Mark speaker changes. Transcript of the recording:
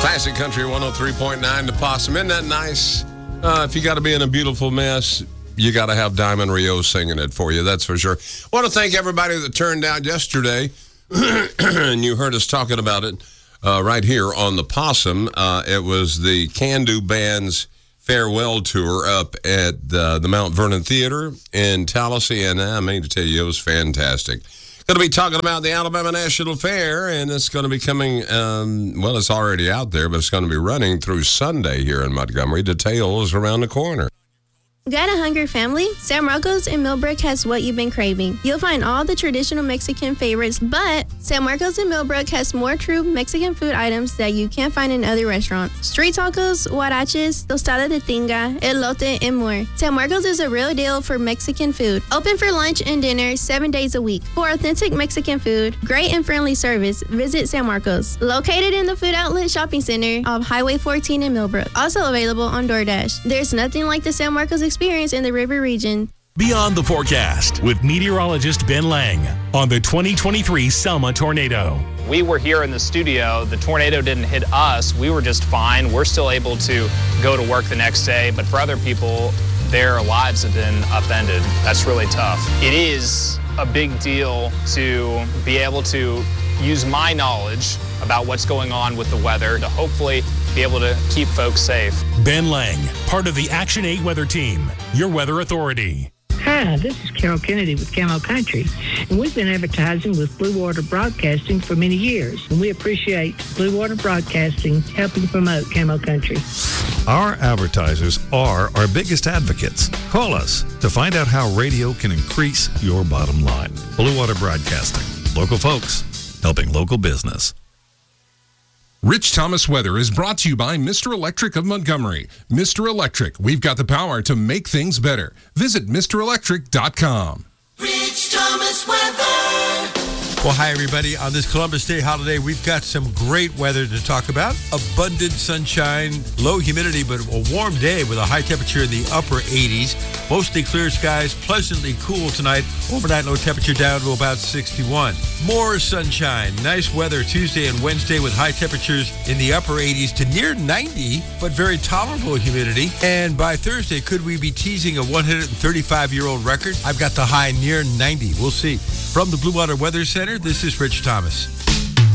Speaker 1: Classic Country 103.9 to Possum. Isn't that nice? If you got to be in a beautiful mess, you got to have Diamond Rio singing it for you. That's for sure. I want to thank everybody that turned out yesterday, and you heard us talking about it right here on the Possum. It was the Can Do Band's farewell tour up at the Mount Vernon Theater in Tallahassee, and I mean to tell you, it was fantastic. Going to be talking about the Alabama National Fair, and it's going to be coming, well, it's already out there, but it's going to be running through Sunday here in Montgomery. Details around the corner.
Speaker 2: Got a hungry family? San Marcos in Millbrook has what you've been craving. You'll find all the traditional Mexican favorites, but San Marcos in Millbrook has more true Mexican food items that you can't find in other restaurants. Street tacos, huaraches, tostada de tinga, elote, and more. San Marcos is a real deal for Mexican food. Open for lunch and dinner 7 days a week. For authentic Mexican food, great and friendly service, visit San Marcos. Located in the Food Outlet Shopping Center of Highway 14 in Millbrook. Also available on DoorDash. There's nothing like the San Marcos experience in the river region.
Speaker 3: Beyond the Forecast with meteorologist Ben Lang on the 2023 Selma tornado.
Speaker 4: We were here in the studio. The tornado didn't hit us. We were just fine. We're still able to go to work the next day. But for other people, their lives have been upended. That's really tough. It is a big deal to be able to use my knowledge about what's going on with the weather to hopefully be able to keep folks safe.
Speaker 3: Ben Lang, part of the Action 8 weather team, your weather authority.
Speaker 5: Hi, this is Carol Kennedy with Camo Country, and we've been advertising with Blue Water Broadcasting for many years, and we appreciate Blue Water Broadcasting helping promote Camo Country.
Speaker 6: Our advertisers are our biggest advocates. Call us to find out how radio can increase your bottom line. Blue Water Broadcasting. Local folks, helping local business.
Speaker 7: Rich Thomas Weather is brought to you by Mr. Electric of Montgomery. Mr. Electric, we've got the power to make things better. Visit MrElectric.com.
Speaker 8: Rich Thomas Weather.
Speaker 9: Well, hi, everybody. On this Columbus Day holiday, we've got some great weather to talk about. Abundant sunshine, low humidity, but a warm day with a high temperature in the upper 80s. Mostly clear skies, pleasantly cool tonight. Overnight low temperature down to about 61. More sunshine. Nice weather Tuesday and Wednesday with high temperatures in the upper 80s to near 90, but very tolerable humidity. And by Thursday, could we be teasing a 135-year-old record? I've got the high near 90. We'll see. From the Blue Water Weather Center, this is Rich Thomas.